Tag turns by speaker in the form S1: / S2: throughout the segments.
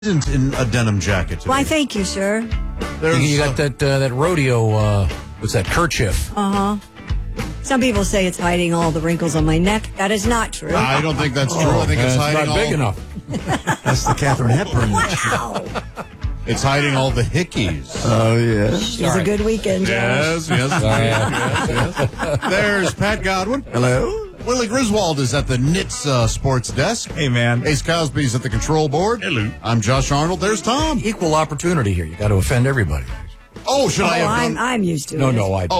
S1: Isn't in a denim jacket today.
S2: Why, thank you, sir.
S3: You got that rodeo, what's that, kerchief?
S2: Some people say it's hiding all the wrinkles on my neck. That is not true.
S1: I don't think that's true. I think it's hiding
S3: not big
S1: all.
S3: enough.
S4: That's the Catherine Hepburn.
S2: Wow.
S1: It's hiding all the hickeys.
S4: Oh, yeah.
S2: It was a good weekend, Josh.
S1: Yes. There's Pat Godwin.
S4: Hello.
S1: Willie Griswold is at the Knits sports desk.
S4: Hey, man.
S1: Ace Cosby's at the control board. Hello. I'm Josh Arnold. There's Tom.
S3: Equal opportunity here. You got to offend everybody.
S1: Oh, should I
S2: Oh,
S1: have done?
S2: I'm used to it.
S3: No, I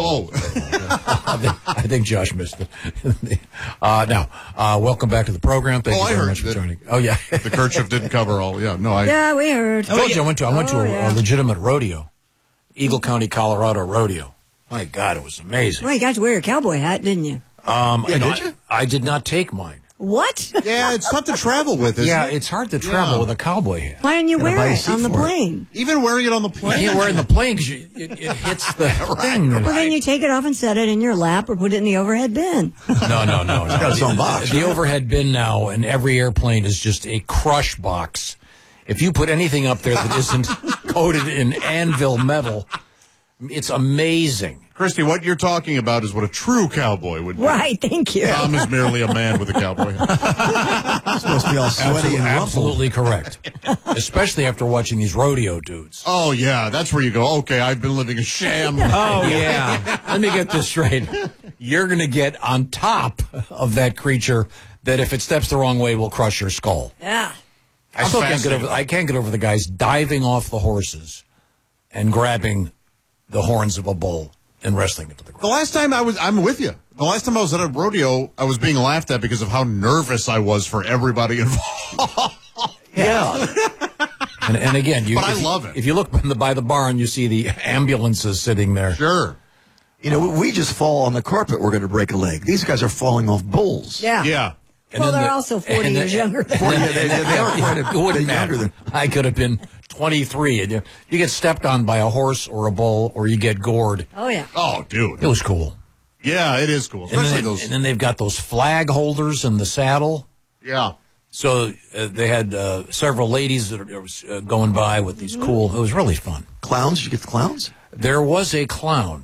S1: I
S3: think Josh missed it. Now, welcome back to the program. Thank you
S1: I
S3: very
S1: heard
S3: much for
S1: that.
S3: joining. Oh, yeah.
S1: The kerchief didn't cover all. Yeah, no,
S2: Yeah, we heard.
S3: I told you I went to
S2: yeah.
S3: a legitimate rodeo, Eagle County, Colorado rodeo. My God, it was amazing.
S2: Well, you got to wear a cowboy hat, didn't you?
S1: did you?
S3: I did not take mine.
S2: What?
S1: Yeah, it's tough to travel with, isn't
S3: Yeah,
S1: it?
S3: it's hard to travel with a cowboy hat.
S2: Why didn't you wear
S4: buy a
S2: it
S4: seat
S2: on the
S4: for it.
S2: plane?
S1: Even wearing it on the
S3: You
S1: plane.
S3: can't wear it in the plane because it hits the thing.
S2: Well, then you take it off and set it in your lap or put it in the overhead bin.
S3: No.
S4: got its own box,
S3: The
S4: right?
S3: overhead bin now in every airplane is just a crush box. If you put anything up there that isn't coated in anvil metal, it's amazing.
S1: Christy, what you're talking about is what a true cowboy would do.
S2: Right, thank you.
S1: Tom is merely a man with a cowboy hat.
S4: It's supposed to be all sweaty and ruffled.
S3: Absolutely correct. Especially after watching these rodeo dudes.
S1: Oh, yeah, that's where you go, okay, I've been living a sham.
S3: Oh, yeah. Let me get this straight. You're going to get on top of that creature that if it steps the wrong way will crush your skull.
S2: Yeah.
S3: I still can't
S1: fascinating.
S3: I can't get over the guys diving off the horses and grabbing the horns of a bull and wrestling it to the
S1: The
S3: ground.
S1: last time I'm with you. The last time I was at a rodeo, I was being laughed at because of how nervous I was for everybody involved.
S3: Yeah. and again,
S1: But I love it.
S3: If you look by the barn, you see the ambulances sitting there.
S1: Sure.
S4: You know, we just fall on the carpet, we're going to break a leg. These guys are falling off bulls.
S2: Yeah.
S1: Yeah.
S3: And
S2: Well,
S3: then
S2: they're also 40
S3: and
S2: years younger than
S4: They are quite a
S3: It wouldn't
S4: bit younger
S3: matter.
S4: than.
S3: I could have been 23. And you get stepped on by a horse or a bull, or you get gored.
S2: Oh, yeah.
S1: Oh, dude.
S3: It was cool.
S1: Yeah, it is cool.
S3: And
S1: Especially
S3: then,
S1: those.
S3: and then they've got those flag holders in the saddle.
S1: Yeah.
S3: So they had several ladies that were going by with these cool. It was really fun.
S4: Clowns? Did you get the clowns?
S3: There was a clown.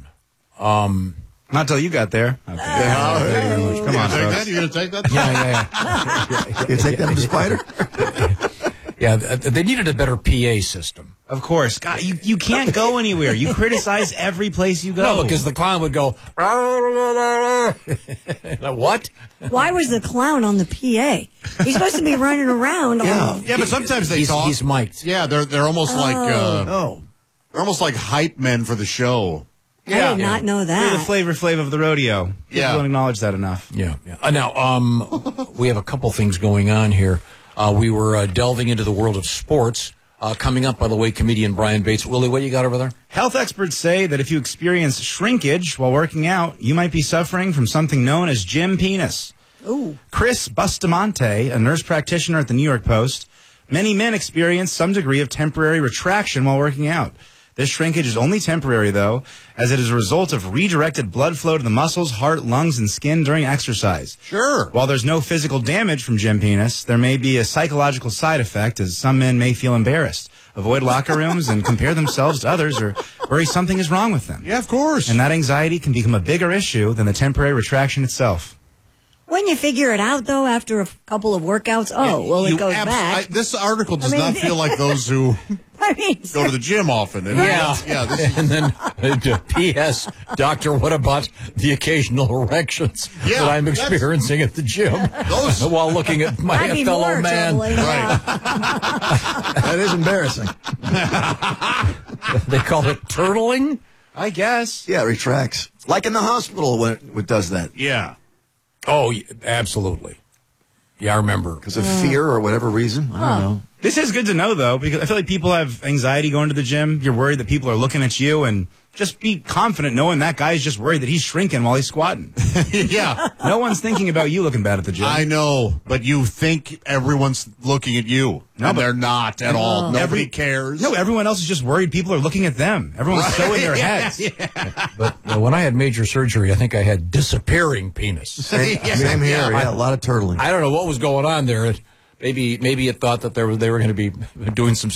S5: Not till you got there. Okay. Come on,
S1: Take
S5: folks.
S1: that? You going to take that?
S3: Yeah.
S4: You take them to Spider?
S3: Yeah, they needed a better PA system.
S5: Of course. God, you can't go anywhere. You criticize every place you go.
S3: No, because the clown would go, what?
S2: Why was the clown on the PA? He's supposed to be running around.
S4: Yeah.
S1: Yeah, but sometimes they
S3: He's
S1: talk.
S3: mic'd.
S1: Yeah, they're almost like
S4: Oh.
S1: they're almost like hype men for the show.
S2: I did not know
S5: You're the
S2: that.
S5: flavor of the rodeo.
S1: Yeah.
S5: People don't acknowledge that enough.
S3: Yeah. Now, we have a couple things going on here. We were delving into the world of sports. Coming up, by the way, comedian Brian Bates. Willie, what you got over there?
S5: Health experts say that if you experience shrinkage while working out, you might be suffering from something known as gym penis.
S2: Ooh.
S5: Chris Bustamante, a nurse practitioner at the New York Post, many men experience some degree of temporary retraction while working out. This shrinkage is only temporary, though, as it is a result of redirected blood flow to the muscles, heart, lungs, and skin during exercise.
S1: Sure.
S5: While there's no physical damage from gym penis, there may be a psychological side effect, as some men may feel embarrassed, avoid locker rooms, and compare themselves to others, or worry something is wrong with them.
S1: Yeah, of course.
S5: And that anxiety can become a bigger issue than the temporary retraction itself.
S2: When you figure it out, though, after a couple of workals, it goes back.
S1: This article does
S2: I mean-
S1: not feel like those who
S2: I mean,
S1: go to the gym often.
S3: Yeah.
S1: This is,
S3: And then, P.S., doctor, what about the occasional erections
S1: Yeah,
S3: that I'm
S1: that's-
S3: experiencing at the gym
S1: Those-
S3: while looking at my
S2: I'd be
S3: fellow
S2: more
S3: man?
S2: troubling.
S1: right.
S4: That is embarrassing.
S3: They call it turtling?
S5: I guess.
S4: Yeah, it retracts. Like in the hospital when it does that.
S1: Yeah.
S3: Oh, absolutely. Yeah, I remember.
S4: Because of fear or whatever reason. I don't know.
S5: This is good to know, though, because I feel like people have anxiety going to the gym. You're worried that people are looking at you, and just be confident knowing that guy's just worried that he's shrinking while he's squatting.
S1: Yeah.
S5: No one's thinking about you looking bad at the gym.
S1: I know, but you think everyone's looking at you.
S5: No,
S1: and
S5: but-
S1: they're not at all. Nobody cares.
S5: No, everyone else is just worried people are looking at them. Everyone's so in their heads.
S3: But when I had major surgery, I think I had disappearing penis.
S4: Same here. Yeah, a lot of turtling.
S3: I don't know what was going on there. Maybe it thought that they were going to be doing some